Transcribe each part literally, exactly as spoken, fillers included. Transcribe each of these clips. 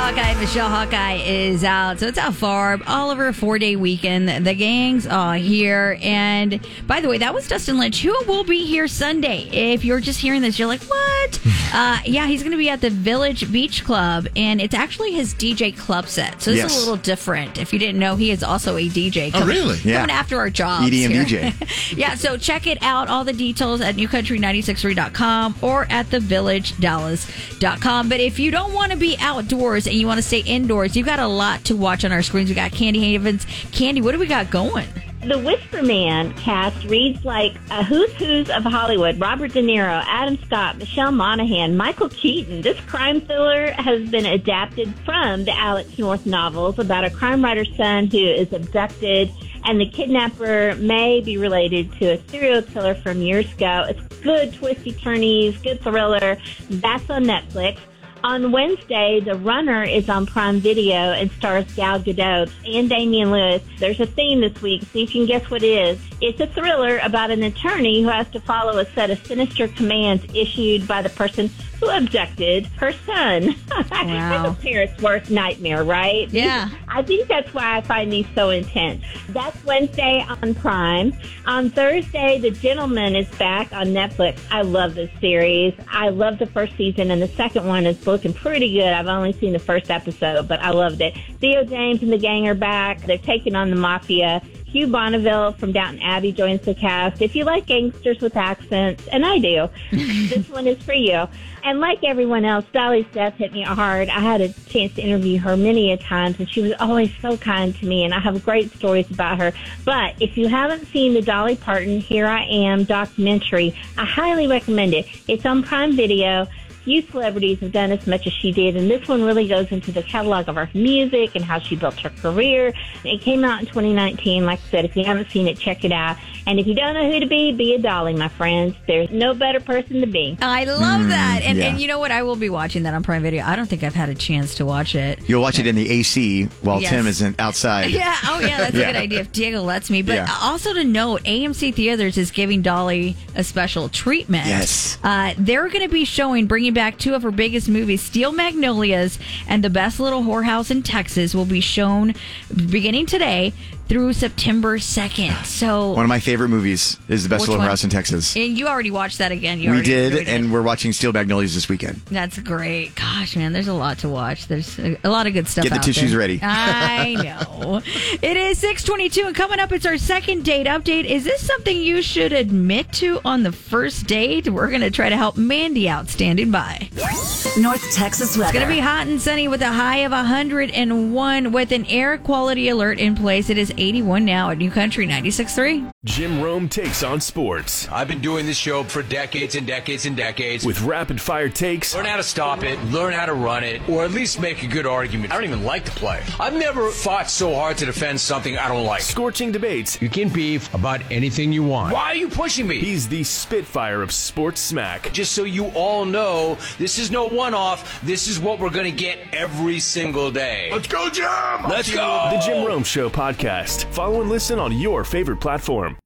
Hawkeye. Michelle Hawkeye is out. So it's out far. Oliver, four-day weekend. The gang's all here. And by the way, that was Dustin Lynch, who will be here Sunday. If you're just hearing this, you're like, what? uh, yeah, he's going to be at the Village Beach Club. And it's actually his D J club set. So this yes. is a little different. If you didn't know, he is also a D J. Coming, oh, really? Coming Yeah. after our jobs. E D M here. D J. Yeah, so check it out. All the details at new country nine six three dot com or at the village dallas dot com. But if you don't want to be outdoors and you want to stay indoors, you've got a lot to watch on our screens. We got Candy Havens. Candy, what do we got going? The Whisper Man cast reads like a who's who's of Hollywood. Robert De Niro, Adam Scott, Michelle Monaghan, Michael Keaton. This crime thriller has been adapted from the Alex North novels about a crime writer's son who is abducted, and the kidnapper may be related to a serial killer from years ago. It's good twisty turnies, good thriller. That's on Netflix. On Wednesday, The Runner is on Prime Video and stars Gal Gadot and Damian Lewis. There's a theme this week. See if you can guess what it is. It's a thriller about an attorney who has to follow a set of sinister commands issued by the person who abducted her son. Wow. That's a parent's worst nightmare, right? Yeah. I think that's why I find these so intense. That's Wednesday on Prime. On Thursday, The Gentleman is back on Netflix. I love this series. I love the first season, and the second one is looking pretty good. I've only seen the first episode, but I loved it. Theo James and the gang are back. They're taking on the mafia. Hugh Bonneville from Downton Abbey joins the cast. If you like gangsters with accents, and I do, this one is for you. And like everyone else, Dolly's death hit me hard. I had a chance to interview her many a times, and she was always so kind to me, and I have great stories about her. But if you haven't seen the Dolly Parton Here I Am documentary, I highly recommend it. It's on Prime Video. Few celebrities have done as much as she did, and this one really goes into the catalog of her music and how she built her career. It came out in twenty nineteen. Like I said, if you haven't seen it, check it out. And if you don't know who to be, be a Dolly, my friends. There's no better person to be. I love Mm, that. And, yeah. and you know what? I will be watching that on Prime Video. I don't think I've had a chance to watch it. You'll watch it in the A C while Yes. Tim isn't outside. Yeah. Oh, yeah. That's Yeah. a good idea if Diego lets me. But Yeah. also to note, A M C Theaters is giving Dolly a special treatment. Yes. Uh, they're going to be showing, bringing back two of her biggest movies, Steel Magnolias and The Best Little Whorehouse in Texas, will be shown beginning today through September second. So One of my favorite movies is The Best Which Little one? House in Texas. And you already watched that again. You We already did, reviewed it. and we're watching Steel Magnolias this weekend. That's great. Gosh, man, there's a lot to watch. There's a, a lot of good stuff Get the out tissues there. ready. I know. It is six twenty-two, and coming up, it's our second date update. Is this something you should admit to on the first date? We're going to try to help Mandy out standing by. North Texas weather. It's going to be hot and sunny with a high of one hundred one with an air quality alert in place. It is eighty-one now at New Country ninety-six point three. Jim Rome takes on sports I've been doing this show for decades and decades and decades. with rapid fire takes, Learn how to stop it, learn how to run it, or at least make a good argument. I don't even like to play. I've never fought so hard to defend something I don't like. scorching debates. You can beef about anything you want. Why are you pushing me? He's the Spitfire of sports smack. Just so you all know, this is no one-off. This is what we're going to get every single day. Let's go, Jim! Let's go! The Jim Rome Show podcast. Follow and listen on your favorite platform.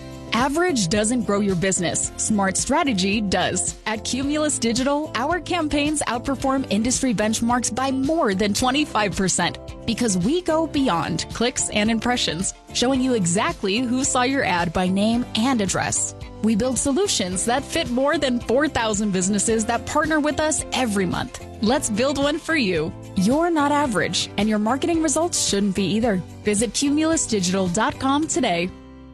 Average doesn't grow your business. Smart strategy does. At Cumulus Digital, our campaigns outperform industry benchmarks by more than twenty-five percent because we go beyond clicks and impressions, showing you exactly who saw your ad by name and address. We build solutions that fit more than four thousand businesses that partner with us every month. Let's build one for you. You're not average, and your marketing results shouldn't be either. Visit cumulus digital dot com today.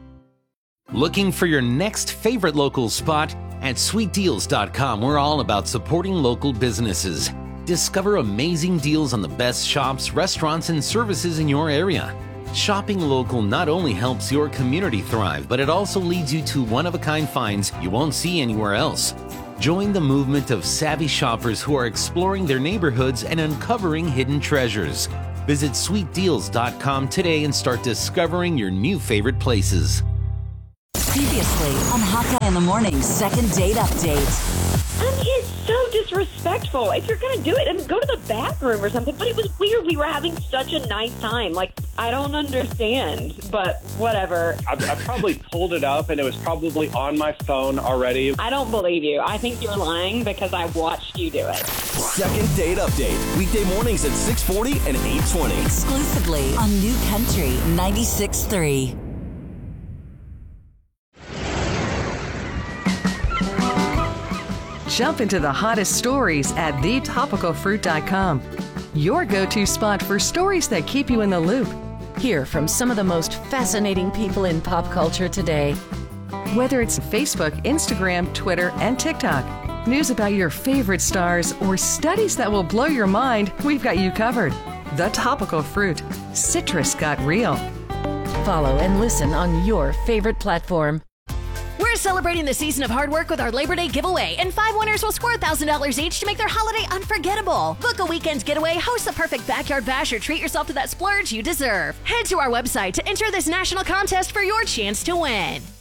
Looking for your next favorite local spot? At sweet deals dot com, we're all about supporting local businesses. Discover amazing deals on the best shops, restaurants, and services in your area. Shopping local not only helps your community thrive, but it also leads you to one-of-a-kind finds you won't see anywhere else. Join the movement of savvy shoppers who are exploring their neighborhoods and uncovering hidden treasures. Visit sweet deals dot com today and start discovering your new favorite places. Previously on Hawkeye in the Morning's second date update. I mean, it's so disrespectful respectful. If you're going to do it, then go to the bathroom or something. But it was weird. We were having such a nice time. Like, I don't understand, but whatever. I, I probably pulled it up, and it was probably on my phone already. I don't believe you. I think you're lying because I watched you do it. Second Date Update. Weekday mornings at six forty and eight twenty. Exclusively on New Country ninety-six point three. Jump into the hottest stories at the topical fruit dot com. Your go-to spot for stories that keep you in the loop. Hear from some of the most fascinating people in pop culture today. Whether it's Facebook, Instagram, Twitter, and TikTok, news about your favorite stars, or studies that will blow your mind, we've got you covered. The Topical Fruit. Citrus got real. Follow and listen on your favorite platform. We're celebrating the season of hard work with our Labor Day giveaway, and five winners will score one thousand dollars each to make their holiday unforgettable. Book a weekend's getaway, host the perfect backyard bash, or treat yourself to that splurge you deserve. Head to our website to enter this national contest for your chance to win.